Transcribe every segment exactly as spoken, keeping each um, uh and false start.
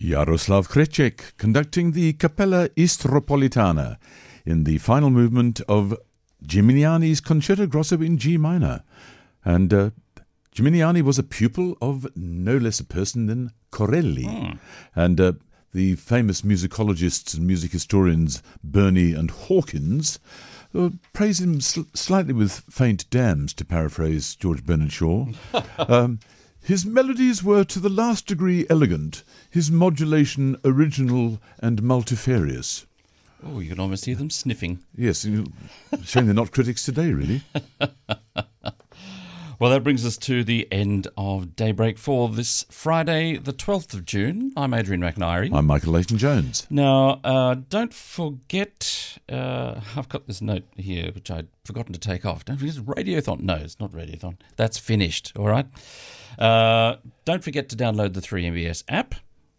Jaroslav Kreček conducting the Capella Istropolitana in the final movement of Gimignani's Concerto Grosso in G minor. And uh, Gimignani was a pupil of no less a person than Corelli. Mm. And uh, the famous musicologists and music historians Burney and Hawkins uh, praise him sl- slightly with faint damns, to paraphrase George Bernard Shaw. um, His melodies were to the last degree elegant, his modulation original and multifarious. Oh, you can almost hear them sniffing. Yes, shame they're not critics today, really. Well, that brings us to the end of Daybreak for this Friday, the twelfth of June. I'm Adrian McNairy. I'm Michael Leighton-Jones. Now, uh, don't forget, uh, I've got this note here, which I'd forgotten to take off. Don't forget Radiothon. No, it's not Radiothon. That's finished, all right? Uh, don't forget to download the three M B S app.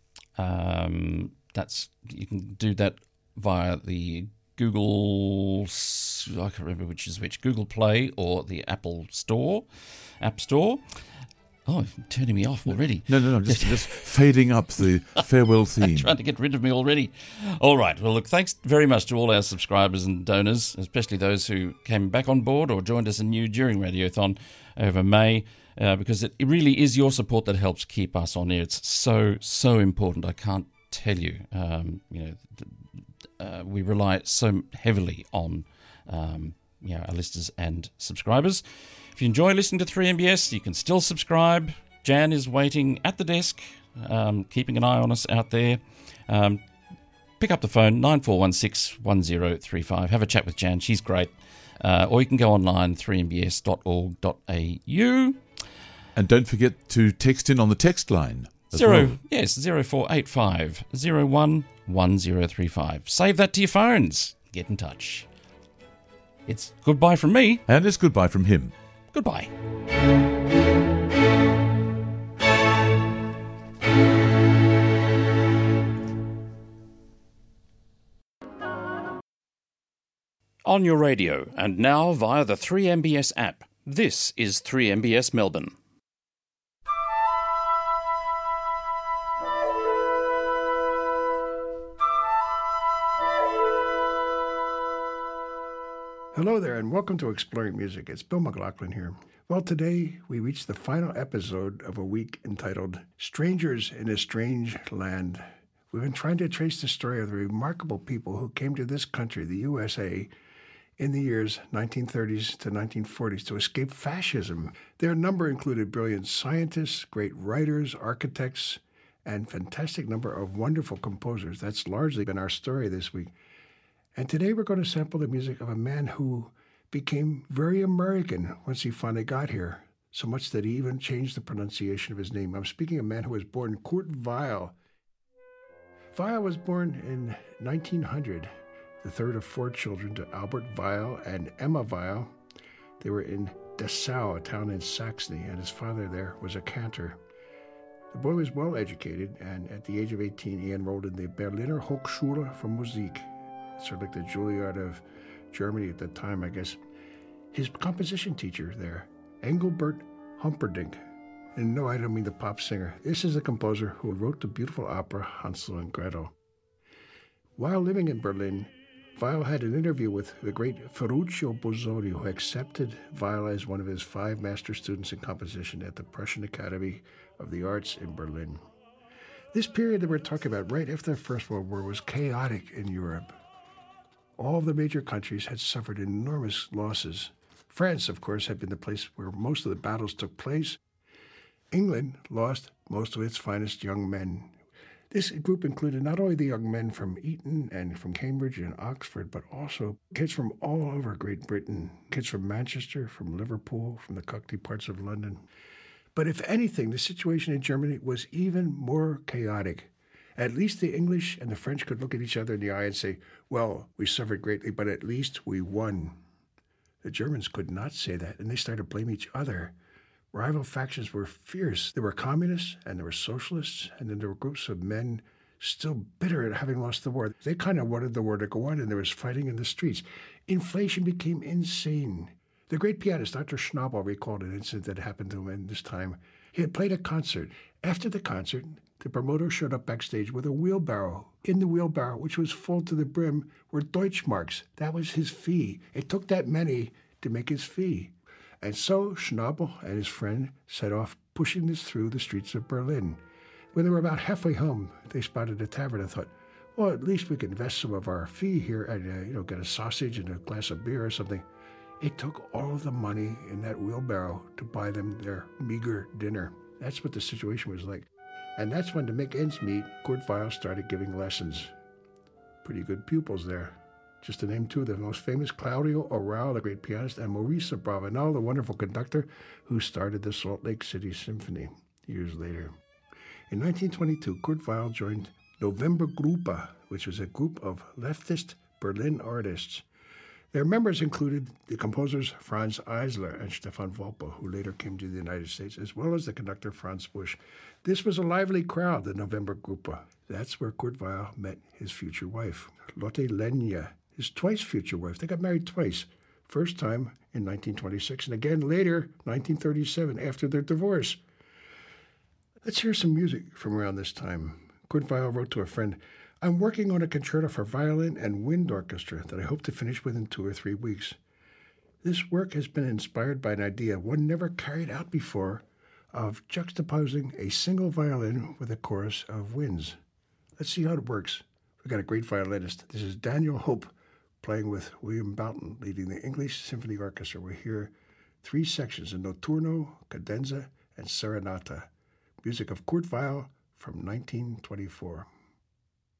Um, that's you can do that via the Google, I can't remember which is which, Google Play or the Apple Store, App Store. Oh, you're turning me off already. No, no, no, just, just fading up the farewell theme. Trying to get rid of me already. All right. Well, look, thanks very much to all our subscribers and donors, especially those who came back on board or joined us anew during Radiothon over May, uh, because it really is your support that helps keep us on air. It's so, so important. I can't tell you. Um, you know, uh, we rely so heavily on um, you know, our listeners and subscribers. If you enjoy listening to three M B S, you can still subscribe. Jan is waiting at the desk, um, keeping an eye on us out there. Um, pick up the phone, nine four one six, one zero three five. Have a chat with Jan. She's great. Uh, or you can go online, three m b s dot org dot a u. And don't forget to text in on the text line. Zero, well. Yes, zero four eight five, zero one one zero three five. Save that to your phones. Get in touch. It's goodbye from me. And it's goodbye from him. Goodbye. On your radio and now via the three M B S app. This is three M B S Melbourne. Hello there and welcome to Exploring Music. It's Bill McLaughlin here. Well, today we reach the final episode of a week entitled Strangers in a Strange Land. We've been trying to trace the story of the remarkable people who came to this country, the U S A, in the years nineteen thirties to nineteen forties to escape fascism. Their number included brilliant scientists, great writers, architects, and fantastic number of wonderful composers. That's largely been our story this week. And today we're going to sample the music of a man who became very American once he finally got here, so much that he even changed the pronunciation of his name. I'm speaking of a man who was born Kurt Weill. Weill was born in nineteen hundred, the third of four children to Albert Weill and Emma Weill. They were in Dessau, a town in Saxony, and his father there was a cantor. The boy was well educated, and at the age of eighteen, he enrolled in the Berliner Hochschule für Musik, sort of like the Juilliard of Germany at that time, I guess. His composition teacher there, Engelbert Humperdinck, and no, I don't mean the pop singer. This is a composer who wrote the beautiful opera Hansel and Gretel. While living in Berlin, Weill had an interview with the great Ferruccio Busoni, who accepted Weill as one of his five master students in composition at the Prussian Academy of the Arts in Berlin. This period that we're talking about, right after the First World War, was chaotic in Europe. All of the major countries had suffered enormous losses. France, of course, had been the place where most of the battles took place. England lost most of its finest young men. This group included not only the young men from Eton and from Cambridge and Oxford, but also kids from all over Great Britain, kids from Manchester, from Liverpool, from the cockney parts of London. But if anything, the situation in Germany was even more chaotic. At least the English and the French could look at each other in the eye and say, well, we suffered greatly, but at least we won. The Germans could not say that, and they started to blame each other. Rival factions were fierce. There were communists, and there were socialists, and then there were groups of men still bitter at having lost the war. They kind of wanted the war to go on, and there was fighting in the streets. Inflation became insane. The great pianist, Doctor Schnabel, recalled an incident that happened to him in this time. He had played a concert. After the concert, the promoter showed up backstage with a wheelbarrow. In the wheelbarrow, which was full to the brim, were Deutschmarks. That was his fee. It took that many to make his fee. And so Schnabel and his friend set off pushing this through the streets of Berlin. When they were about halfway home, they spotted a tavern and thought, well, at least we can invest some of our fee here and uh, you know, get a sausage and a glass of beer or something. It took all of the money in that wheelbarrow to buy them their meager dinner. That's what the situation was like. And that's when, to make ends meet, Kurt Weill started giving lessons. Pretty good pupils there. Just to name two, the most famous, Claudio Arrau, the great pianist, and Maurice Abravanel, the wonderful conductor who started the Salt Lake City Symphony years later. In nineteen twenty-two, Kurt Weill joined Novembergruppe, which was a group of leftist Berlin artists. Their members included the composers Franz Eisler and Stefan Volpe, who later came to the United States, as well as the conductor Franz Busch. This was a lively crowd, the Novembergruppe. That's where Kurt Weill met his future wife, Lotte Lenya, his twice future wife. They got married twice. First time in nineteen twenty-six, and again later, nineteen thirty-seven, after their divorce. Let's hear some music from around this time. Kurt Weill wrote to a friend, I'm working on a concerto for violin and wind orchestra that I hope to finish within two or three weeks. This work has been inspired by an idea one never carried out before of juxtaposing a single violin with a chorus of winds. Let's see how it works. We've got a great violinist. This is Daniel Hope playing with William Boughton leading the English Symphony Orchestra. We hear three sections, a notturno, cadenza, and serenata. Music of Kurt Weill from nineteen twenty-four.